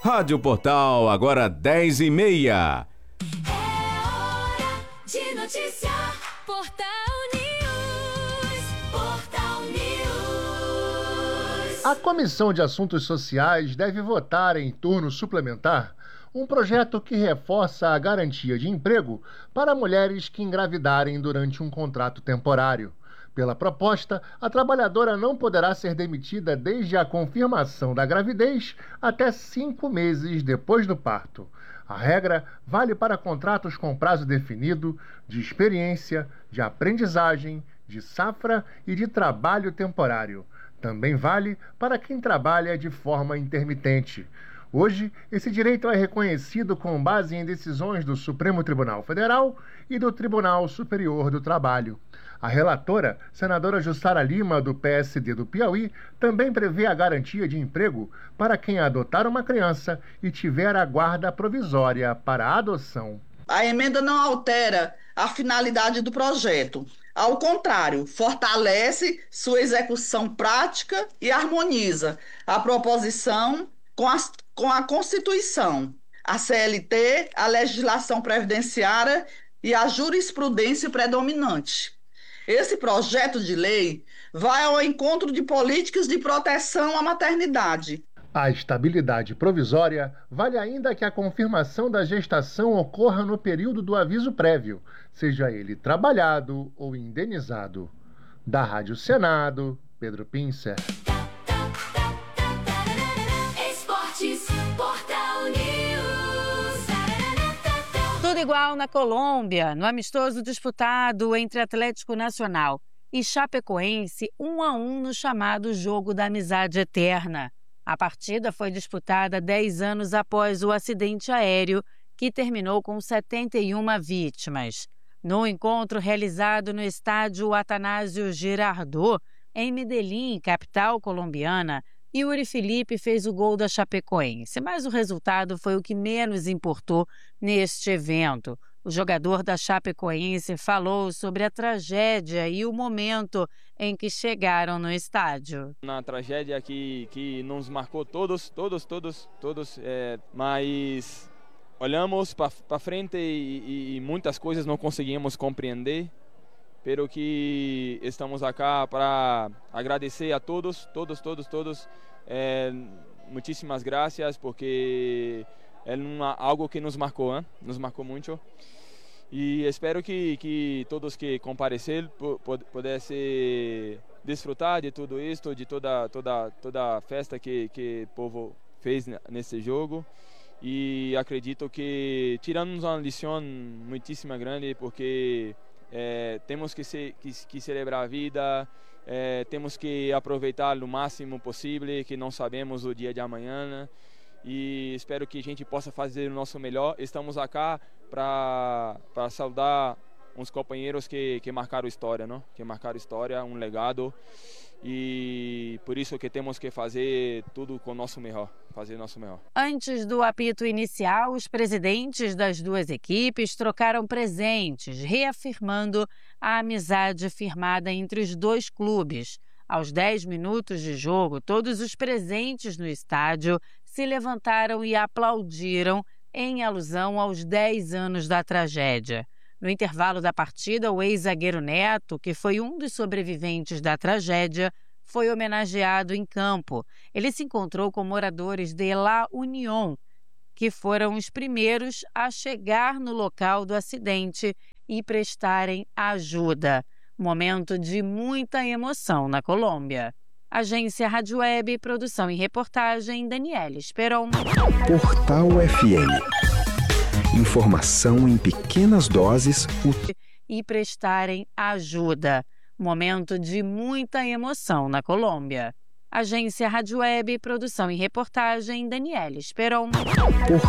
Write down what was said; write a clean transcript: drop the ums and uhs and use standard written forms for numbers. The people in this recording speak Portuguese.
Rádio Portal, agora 10h30. É hora de noticiar. Portal News. Portal News. A Comissão de Assuntos Sociais deve votar em turno suplementar um projeto que reforça a garantia de emprego para mulheres que engravidarem durante um contrato temporário. Pela proposta, a trabalhadora não poderá ser demitida desde a confirmação da gravidez até 5 meses depois do parto. A regra vale para contratos com prazo definido, de experiência, de aprendizagem, de safra e de trabalho temporário. Também vale para quem trabalha de forma intermitente. Hoje, esse direito é reconhecido com base em decisões do Supremo Tribunal Federal e do Tribunal Superior do Trabalho. A relatora, senadora Jussara Lima, do PSD do Piauí, também prevê a garantia de emprego para quem adotar uma criança e tiver a guarda provisória para a adoção. A emenda não altera a finalidade do projeto. Ao contrário, fortalece sua execução prática e harmoniza a proposição com a Constituição, a CLT, a legislação previdenciária e a jurisprudência predominante. Esse projeto de lei vai ao encontro de políticas de proteção à maternidade. A estabilidade provisória vale ainda que a confirmação da gestação ocorra no período do aviso prévio, seja ele trabalhado ou indenizado. Da Rádio Senado, Pedro Pincer. Tudo igual na Colômbia, no amistoso disputado entre Atlético Nacional e Chapecoense, 1-1 no chamado Jogo da Amizade Eterna. A partida foi disputada 10 anos após o acidente aéreo, que terminou com 71 vítimas. No encontro realizado no estádio Atanásio Girardot, em Medellín, capital colombiana, Yuri Felipe fez o gol da Chapecoense, mas o resultado foi o que menos importou neste evento. O jogador da Chapecoense falou sobre a tragédia e o momento em que chegaram no estádio. Uma tragédia que nos marcou todos, mas olhamos para frente e muitas coisas não conseguimos compreender. Pero que estamos acá para agradecer a todos. Muitíssimas graças, porque é algo que nos marcou muito. E espero que todos que compareceram pudessem desfrutar de tudo isto, de toda a festa que o povo fez nesse jogo. E acredito que tiramos uma lição muitíssima grande, porque temos que celebrar a vida, temos que aproveitar o máximo possível, que não sabemos o dia de amanhã, e espero que a gente possa fazer o nosso melhor. Estamos aqui para saudar uns companheiros que marcaram história, não? Que marcaram história, um legado, e por isso que temos que fazer tudo com o nosso melhor, fazer o nosso melhor. Antes do apito inicial, os presidentes das duas equipes trocaram presentes, reafirmando a amizade firmada entre os dois clubes. Aos 10 minutos de jogo, todos os presentes no estádio se levantaram e aplaudiram em alusão aos 10 anos da tragédia. No intervalo da partida, o ex-zagueiro Neto, que foi um dos sobreviventes da tragédia, foi homenageado em campo. Ele se encontrou com moradores de La Unión, que foram os primeiros a chegar no local do acidente e prestarem ajuda. Momento de muita emoção na Colômbia. Agência Rádio Web, produção e reportagem, Daniela Esperon. Portal FM. Informação em pequenas doses. E prestarem ajuda. Momento de muita emoção na Colômbia. Agência Rádio Web, produção e reportagem, Daniela Esperon.